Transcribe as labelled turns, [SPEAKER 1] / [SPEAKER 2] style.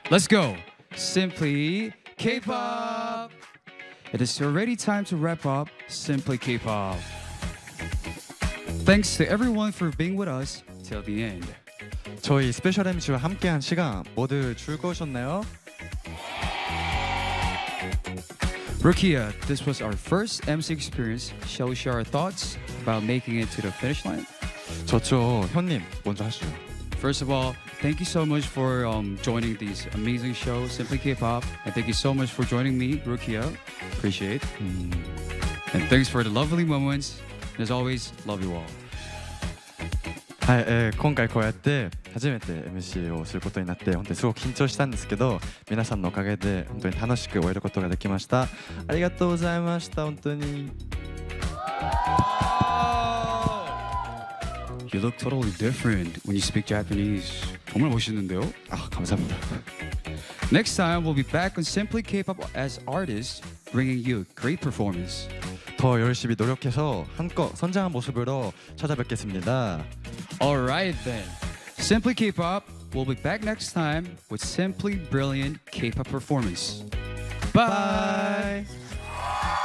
[SPEAKER 1] Let's go. Simply K-pop. It is already time to wrap up Simply K-pop. Thanks to everyone for being with us till the end.
[SPEAKER 2] 저희 스페셜 MC와 함께한 시간 모두 즐거우셨나요?
[SPEAKER 1] Rukia, this was our first MC experience. Shall we share our thoughts about making it to the finish line?
[SPEAKER 2] 좋죠. 현님 먼저 하시죠.
[SPEAKER 1] First of all, thank you so much for joining these amazing shows, Simply K-pop, and thank you so much for joining me, Rukia. Appreciate. And thanks for the lovely moments. And as always, love you all.
[SPEAKER 2] はい、今回こうやって初めて MC をすることになって本当にすごく緊張したんですけど、皆さんのおかげで本当に楽しく終えることができました。ありがとうございました。本当に。
[SPEAKER 1] You look totally different when you speak Japanese. 정말 멋있는데요?
[SPEAKER 2] 아, 감사합니다.
[SPEAKER 1] Next time, we'll be back on Simply K-pop as artists, bringing you great performance.
[SPEAKER 2] 더 열심히 노력해서 한껏 선장한 모습으로 찾아뵙겠습니다.
[SPEAKER 1] Alright then. Simply K-pop will be back next time with simply brilliant K-pop performance. Bye!
[SPEAKER 2] Bye.